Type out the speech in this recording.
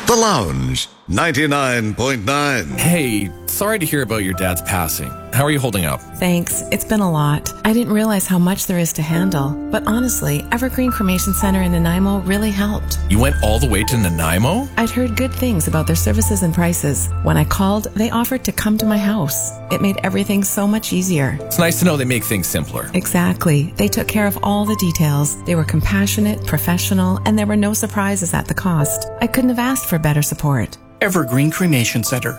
The Lounge, 99.9. Hey, sorry to hear about your dad's passing. How are you holding up? Thanks. It's been a lot. I didn't realize how much there is to handle. But honestly, Evergreen Cremation Center in Nanaimo really helped. You went all the way to Nanaimo? I'd heard good things about their services and prices. When I called, they offered to come to my house. It made everything so much easier. It's nice to know they make things simpler. Exactly. They took care of all the details. They were compassionate, professional, and there were no surprises at the cost. I couldn't have asked for better support. Evergreen Cremation Center,